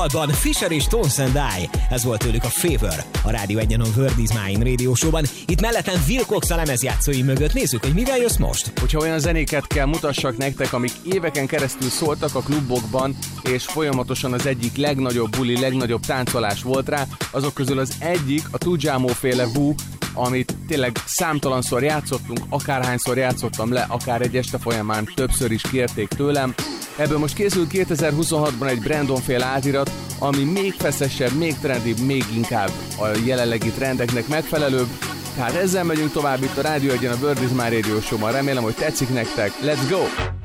Alban Fisher és Tones and I, ez volt tőlük a Favor, a Rádió 1-en a Word is Mine Radio Show-ban. Itt mellettem Will Cox a lemezjátszói mögött. Nézzük, hogy mivel jössz most. Hogyha olyan zenéket kell mutassak nektek, amik éveken keresztül szóltak a klubokban, és folyamatosan az egyik legnagyobb buli, legnagyobb táncolás volt rá, azok közül az egyik a Tujamo féle Boo, amit tényleg számtalanszor játszottunk, akárhányszor játszottam le, akár egy este folyamán többször is kérték tőlem. Ebből most készült 2026-ban egy Brandon-féle átirat, ami még feszesebb, még trendibb, még inkább a jelenlegi trendeknek megfelelőbb. Tehát ezzel megyünk tovább itt a Rádió 1-en a Word is Mine Radio Show-ban. Remélem, hogy tetszik nektek. Let's go!